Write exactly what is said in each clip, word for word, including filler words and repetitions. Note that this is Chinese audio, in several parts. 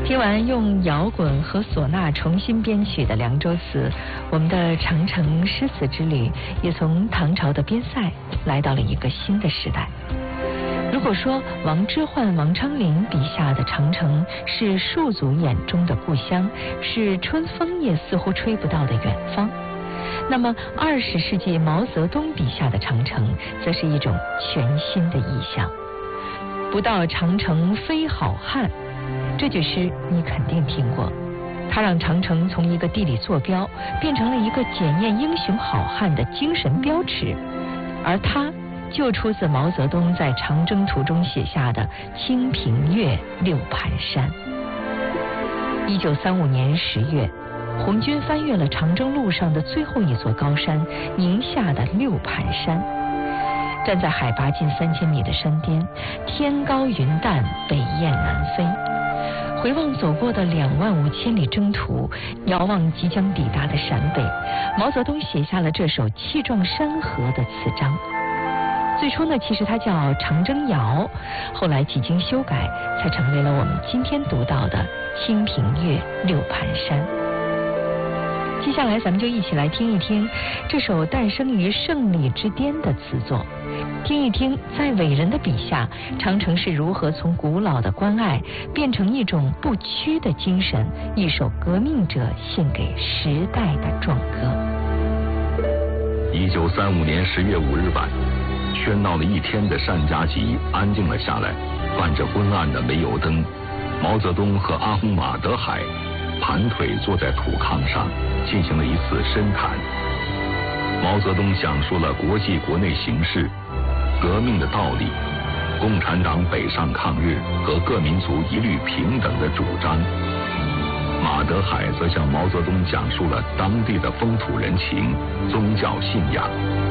听完用摇滚和唢呐重新编曲的《凉州词》，我们的长城诗词之旅也从唐朝的边塞来到了一个新的时代。如果说王之涣、王昌龄笔下的长城是戍卒眼中的故乡，是春风也似乎吹不到的远方，那么二十世纪毛泽东笔下的长城则是一种全新的意象。不到长城非好汉，这句诗你肯定听过，它让长城从一个地理坐标变成了一个检验英雄好汉的精神标尺，而它就出自毛泽东在长征途中写下的清平乐六盘山。一九三五年十月，红军翻越了长征路上的最后一座高山——宁夏的六盘山。站在海拔近三千米的山巅，天高云淡，北雁南飞。回望走过的两万五千里征途，遥望即将抵达的陕北，毛泽东写下了这首气壮山河的词章。最初呢，其实它叫《长征谣》，后来几经修改，才成为了我们今天读到的《清平乐六盘山》。接下来咱们就一起来听一听这首诞生于胜利之巅的词作，听一听在伟人的笔下，长城是如何从古老的关爱变成一种不屈的精神，一首革命者献给时代的壮歌。 一九三五年十月五日晚，喧闹了一天的单家集安静了下来，伴着昏暗的煤油灯，毛泽东和阿訇马德海盘腿坐在土炕上，进行了一次深谈。毛泽东讲述了国际国内形势、革命的道理、共产党北上抗日和各民族一律平等的主张。马德海则向毛泽东讲述了当地的风土人情、宗教信仰。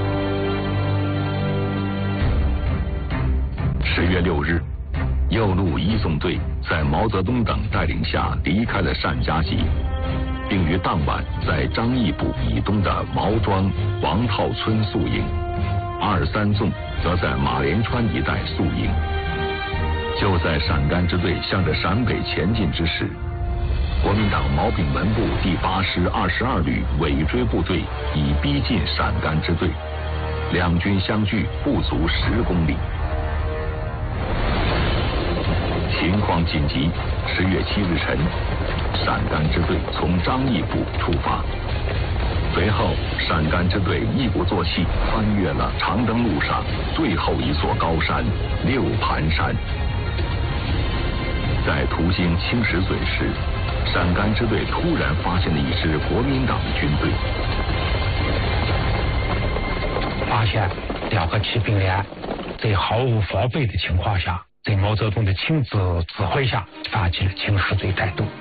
十月六日，右路一纵队在毛泽东等带领下离开了单家集，并于当晚在张义部以东的毛庄、王套村宿营，二三纵则在马连川一带宿营。就在陕甘支队向着陕北前进之时，国民党毛炳文部第八师二十二旅尾追部队已逼近陕甘支队，两军相距不足十公里。情况紧急，十月七日晨，陕甘支队从张义部出发。随后，陕甘支队一鼓作气翻越了长征路上最后一座高山六盘山。在途经青石嘴时，陕甘支队突然发现了一支国民党军队， 发现两个骑兵连在毫无防备的情况下，在毛泽东的亲自指挥下发起了青石嘴战斗。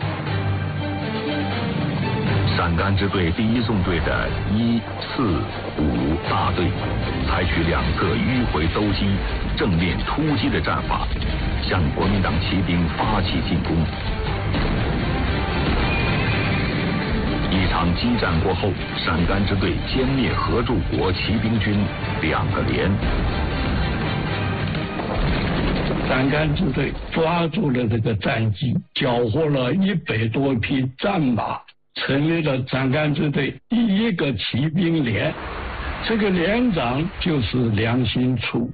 陕甘支队第一纵队的一、四、五大队采取两侧迂回兜击、正面突击的战法，向国民党骑兵发起进攻。一场激战过后，陕甘支队歼灭合众国骑兵军两个连。 陕甘支队抓住了这个战机，缴获了一百多匹战马，成为了陕甘支队第一个骑兵连。这个连长就是梁兴初。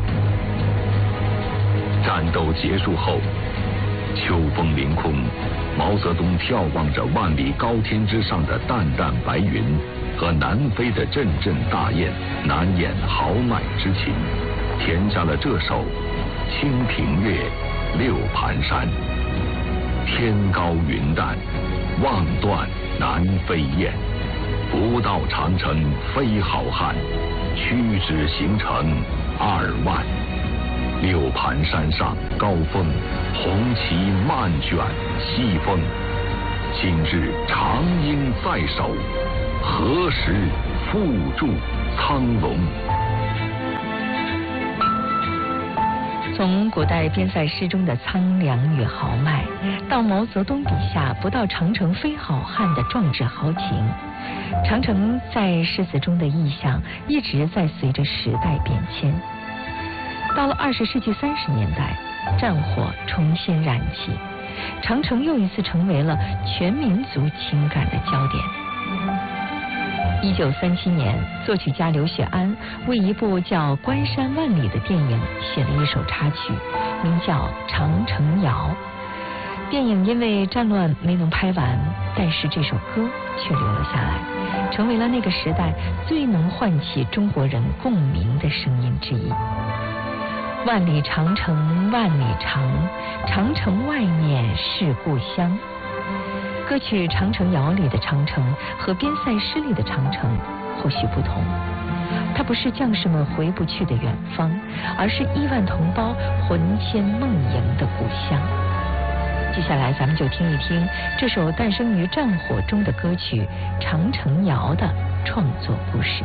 战斗结束后，秋风凌空，毛泽东眺望着万里高天之上的淡淡白云和南飞的阵阵大雁，难掩豪迈之情，填下了这首《清平乐六盘山》。天高云淡，望断南飞雁，不到长城非好汉，屈指行程二万。六盘山上高峰，红旗漫卷西风。今日长鹰在手，何时复驻苍龙？ 从古代边塞诗中的苍凉与豪迈，到毛泽东笔下不到长城非好汉的壮志豪情，长城在诗词中的意象一直在随着时代变迁。到了二十世纪三十年代，战火重新燃起， 长城又一次成为了全民族情感的焦点。一九三七年，作曲家刘雪庵为一部叫《关山万里》的电影写了一首插曲，名叫《长城谣》。电影因为战乱没能拍完，但是这首歌却留了下来，成为了那个时代最能唤起中国人共鸣的声音之一。万里长城万里长，长城外面是故乡。歌曲《长城谣》里的长城和边塞诗里的长城或许不同，它不是将士们回不去的远方，而是亿万同胞魂牵梦萦的故乡。接下来咱们就听一听这首诞生于战火中的歌曲《长城谣》的创作故事。